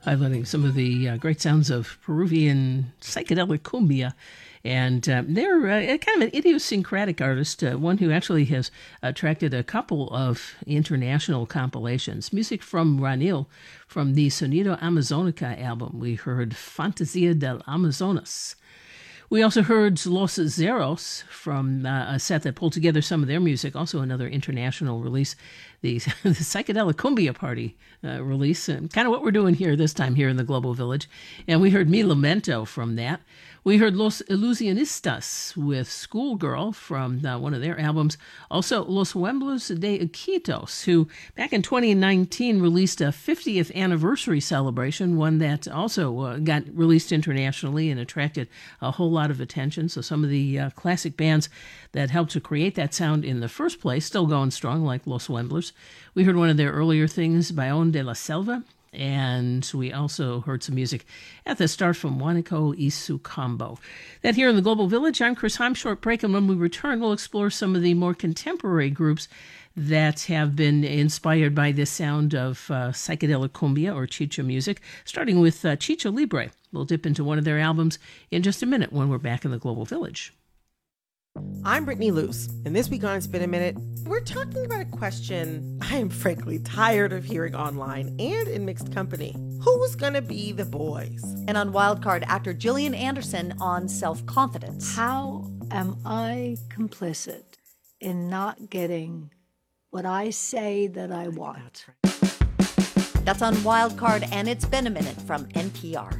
highlighting some of the great sounds of Peruvian psychedelic cumbia. And they're kind of an idiosyncratic artist, one who actually has attracted a couple of international compilations. Music from Ranil from the Sonido Amazonica album. We heard Fantasia del Amazonas. We also heard Los Zeros from a set that pulled together some of their music, also another international release, the Psychedelic Cumbia Party release, kind of what we're doing here this time here in the Global Village. And we heard Mi Lamento from that. We heard Los Ilusionistas with Schoolgirl from one of their albums. Also, Los Huemblos de Iquitos, who back in 2019 released a 50th anniversary celebration, one that also got released internationally and attracted a whole lot of attention. So some of the classic bands that helped to create that sound in the first place, still going strong, like Los Huemblos. We heard one of their earlier things, Bayon de la Selva. And we also heard some music at the start from Waniko Isukambo. That here in the Global Village, I'm Chris Heim. Short break, and when we return, we'll explore some of the more contemporary groups that have been inspired by this sound of psychedelic cumbia or chicha music, starting with Chicha Libre. We'll dip into one of their albums in just a minute when we're back in the Global Village. I'm Brittany Luce, and this week on It's Been a Minute, we're talking about a question I am frankly tired of hearing online and in mixed company. Who's gonna be the boys? And on Wildcard, actor Gillian Anderson on self-confidence. How am I complicit in not getting what I say that I want? That's on Wildcard, and It's Been a Minute from NPR.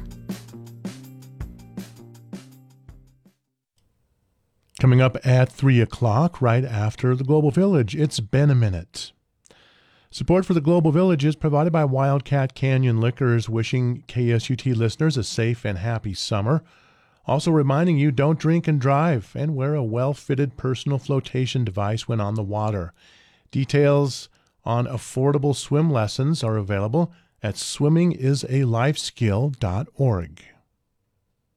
Coming up at 3 o'clock, right after the Global Village, It's Been a Minute. Support for the Global Village is provided by Wildcat Canyon Liquors, wishing KSUT listeners a safe and happy summer. Also reminding you, don't drink and drive, and wear a well-fitted personal flotation device when on the water. Details on affordable swim lessons are available at swimmingisalifeskill.org.